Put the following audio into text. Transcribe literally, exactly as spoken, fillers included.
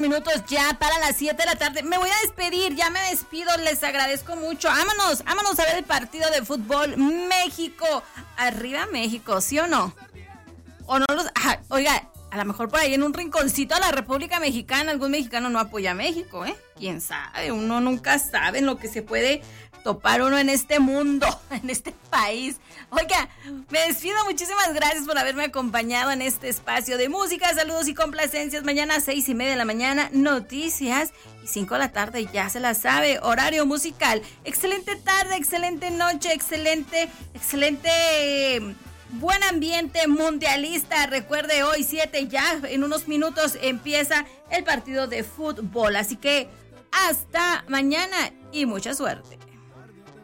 Minutos ya para las siete de la tarde. Me voy a despedir, ya me despido, les agradezco mucho. Vámonos, vámonos a ver el partido de fútbol. México, arriba México, ¿sí o no? O no los, ah, oiga, a lo mejor por ahí en un rinconcito de la República Mexicana algún mexicano no apoya a México, ¿eh? Quién sabe, uno nunca sabe en lo que se puede topar uno en este mundo, en este país. Oiga, me despido, muchísimas gracias por haberme acompañado en este espacio de música, saludos y complacencias. Mañana a seis y media de la mañana, noticias, y cinco de la tarde, ya se la sabe, horario musical. Excelente tarde, excelente noche, excelente, excelente, buen ambiente mundialista. Recuerde, hoy siete, ya en unos minutos empieza el partido de fútbol, así que hasta mañana y mucha suerte.